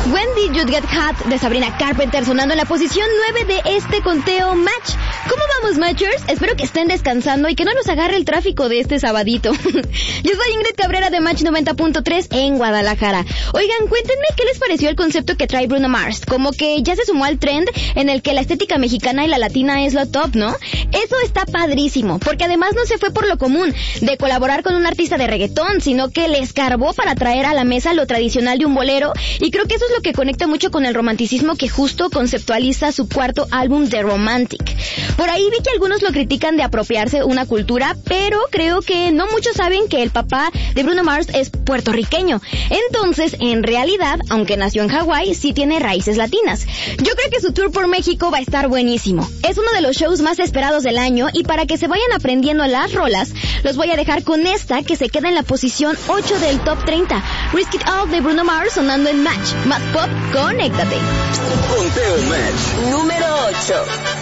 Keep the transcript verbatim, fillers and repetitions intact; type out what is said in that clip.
When Did You Get Hot de Sabrina Carpenter sonando en la posición nueve de este conteo Match. ¿Cómo vamos, Matchers? Espero que estén descansando y que no los agarre el tráfico de este sabadito. Yo soy Ingrid Cabrera de Match noventa punto tres en Guadalajara. Oigan, cuéntenme qué les pareció el concepto que trae Bruno Mars. Como que ya se sumó al trend en el que la estética mexicana y la latina es lo top, ¿no? Eso está padrísimo, porque además no se fue por lo común de colaborar con un artista de reggaetón, sino que le escarbó para traer a la mesa lo tradicional de un bolero, y creo que eso es lo que conecta mucho con el romanticismo que justo conceptualiza su cuarto álbum The Romantic. Por ahí vi que algunos lo critican de apropiarse una cultura, pero creo que no muchos saben que el papá de Bruno Mars es puertorriqueño. Entonces, en realidad, aunque nació en Hawái, sí tiene raíces latinas. Yo creo que su tour por México va a estar buenísimo. Es uno de los shows más esperados del año, y para que se vayan aprendiendo las rolas, los voy a dejar con esta que se queda en la posición ocho del Top treinta. Risk It All de Bruno Mars sonando en Match. Más pop, conéctate. Conteo Match número ocho.